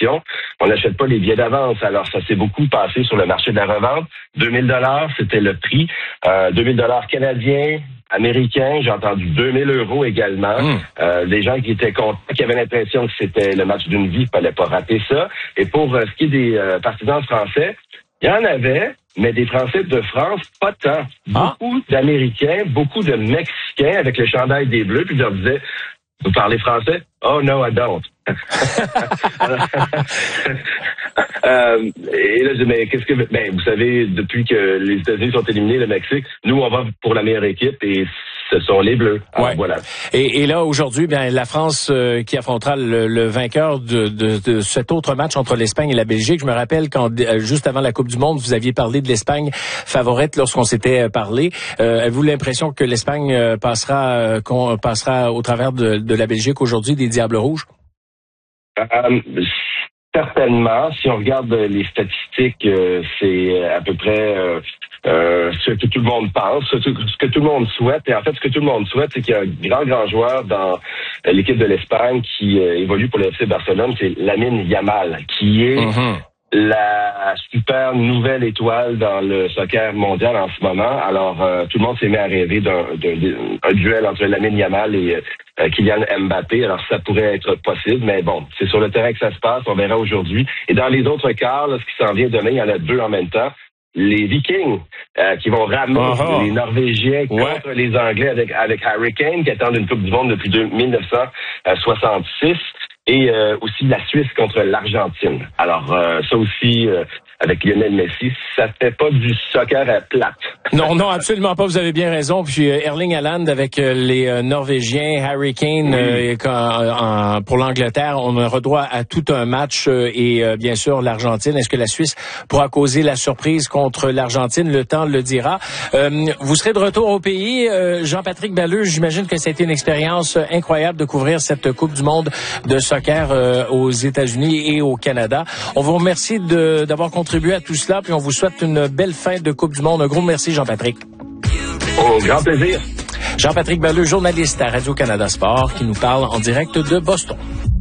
compétition. On n'achète pas les billets d'avance. Alors, ça s'est beaucoup passé sur le marché de la revente. 2000 $, c'était le prix. 2000 $ canadiens, américains. J'ai entendu 2000 € également. Des gens qui étaient contents, qui avaient l'impression que c'était le match d'une vie, il fallait pas rater ça. Et pour ce qui est des partisans français, il y en avait, mais des Français de France, pas tant. Beaucoup d'Américains, beaucoup de Mexicains avec le chandail des Bleus, puis je leur disais, vous parlez français? Oh no, I don't. Et là, je dis, mais qu'est-ce que... Ben, vous savez, depuis que les États-Unis sont éliminés, le Mexique, nous, on va pour la meilleure équipe et ce sont les Bleus. Alors, voilà. Et là, aujourd'hui, bien, la France qui affrontera le vainqueur de cet autre match entre l'Espagne et la Belgique. Je me rappelle quand, juste avant la Coupe du Monde, vous aviez parlé de l'Espagne favorite lorsqu'on s'était parlé. Avez-vous l'impression que l'Espagne passera au travers de la Belgique aujourd'hui, des Diables Rouges? Certainement. Si on regarde les statistiques, c'est à peu près ce que tout le monde pense, ce que tout le monde souhaite. Et en fait, ce que tout le monde souhaite, c'est qu'il y a un grand joueur dans l'équipe de l'Espagne qui évolue pour le FC Barcelone, c'est Lamine Yamal, qui est la super nouvelle étoile dans le soccer mondial en ce moment. Alors, tout le monde s'est mis à rêver d'un duel entre Lamine Yamal et Kylian Mbappé. Alors, ça pourrait être possible, mais bon, c'est sur le terrain que ça se passe. On verra aujourd'hui. Et dans les autres quarts, là, ce qui s'en vient demain, il y en a 2 en même temps. Les Vikings qui vont ramener les Norvégiens contre les Anglais avec Harry Kane, qui attendent une Coupe du Monde depuis 1966. Et aussi la Suisse contre l'Argentine. Alors, ça aussi, avec Lionel Messi, ça fait pas du soccer à plate. Non, absolument pas. Vous avez bien raison. Puis Erling Haaland avec les Norvégiens, Harry Kane pour l'Angleterre, on aura droit à tout un match et bien sûr l'Argentine. Est-ce que la Suisse pourra causer la surprise contre l'Argentine? Le temps le dira. Vous serez de retour au pays. Jean-Patrick Balleux, j'imagine que ça a été une expérience incroyable de couvrir cette Coupe du Monde de soccer aux États-Unis et au Canada. On vous remercie d'avoir contribué à tout cela, puis on vous souhaite une belle fin de Coupe du Monde. Un gros merci, Jean-Patrick. Au grand plaisir. Jean-Patrick Balleux, journaliste à Radio-Canada Sport, qui nous parle en direct de Boston.